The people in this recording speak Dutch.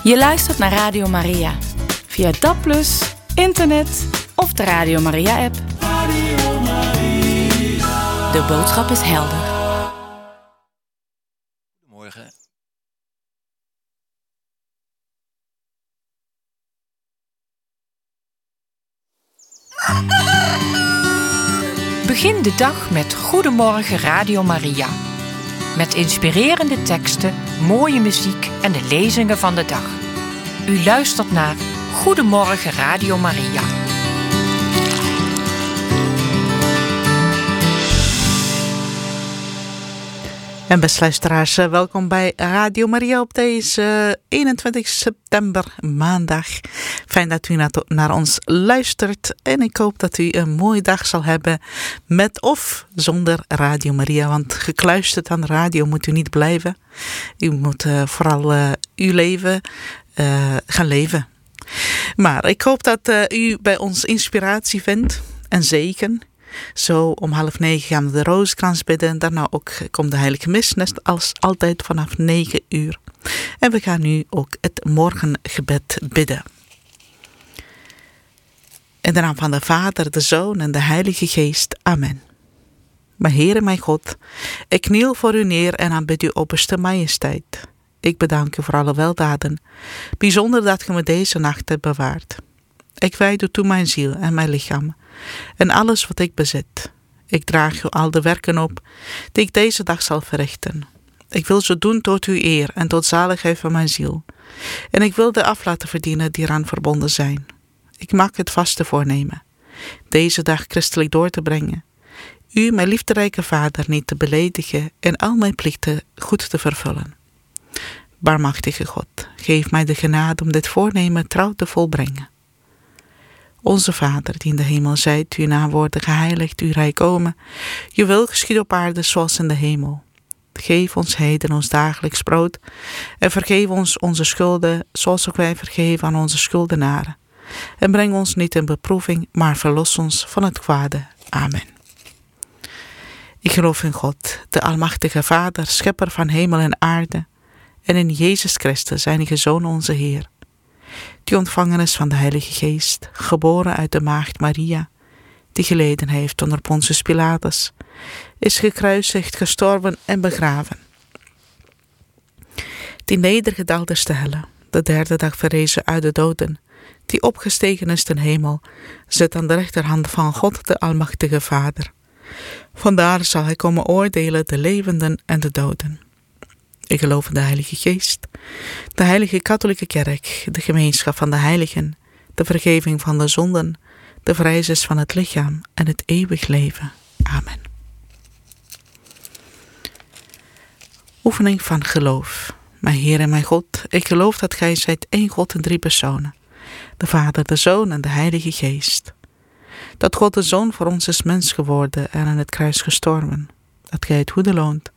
Je luistert naar Radio Maria. Via DAB+, internet of de Radio Maria-app. Radio Maria. De boodschap is helder. Goedemorgen. Begin de dag met Goedemorgen Radio Maria. Met inspirerende teksten, mooie muziek en de lezingen van de dag. U luistert naar Goedemorgen Radio Maria. En beste luisteraars, welkom bij Radio Maria op deze 21 september, maandag. Fijn dat u naar ons luistert en ik hoop dat u een mooie dag zal hebben met of zonder Radio Maria. Want gekluisterd aan de radio moet u niet blijven. U moet vooral uw leven gaan leven. Maar ik hoop dat u bij ons inspiratie vindt en zegen. Zo om 8:30 gaan we de rozenkrans bidden. Daarna ook komt de heilige mis, net als altijd vanaf 9 uur. En we gaan nu ook het morgengebed bidden. In de naam van de Vader, de Zoon en de Heilige Geest. Amen. Mijn Heere, mijn God, ik kniel voor u neer en aanbid uw opperste majesteit. Ik bedank u voor alle weldaden, bijzonder dat u me deze nacht hebt bewaard. Ik wijd u toe mijn ziel en mijn lichaam en alles wat ik bezit. Ik draag u al de werken op die ik deze dag zal verrichten. Ik wil ze doen tot uw eer en tot zaligheid van mijn ziel. En ik wil de af laten verdienen die eraan verbonden zijn. Ik maak het vaste voornemen deze dag christelijk door te brengen. U, mijn liefderijke Vader, niet te beledigen en al mijn plichten goed te vervullen. Barmachtige God, geef mij de genade om dit voornemen trouw te volbrengen. Onze Vader, die in de hemel zijt, uw naam worden geheiligd, uw rijk komen. Uw wil geschieden op aarde zoals in de hemel. Geef ons heden ons dagelijks brood en vergeef ons onze schulden, zoals ook wij vergeven aan onze schuldenaren. En breng ons niet in beproeving, maar verlos ons van het kwade. Amen. Ik geloof in God, de almachtige Vader, schepper van hemel en aarde, en in Jezus Christus, zijn Zoon onze Heer, die ontvangen is van de Heilige Geest, geboren uit de maagd Maria, die geleden heeft onder Pontius Pilatus, is gekruisigd, gestorven en begraven, die nedergedaald is te helle, de derde dag verrezen uit de doden, die opgestegen is ten hemel, zit aan de rechterhand van God, de almachtige Vader. Vandaar zal hij komen oordelen de levenden en de doden. Ik geloof in de Heilige Geest, de Heilige Katholieke Kerk, de gemeenschap van de heiligen, de vergeving van de zonden, de vrijheid van het lichaam en het eeuwig leven. Amen. Oefening van geloof. Mijn Heer en mijn God, ik geloof dat gij zijt één God in 3 personen, de Vader, de Zoon en de Heilige Geest. Dat God de Zoon voor ons is mens geworden en aan het kruis gestorven, dat gij het goede loont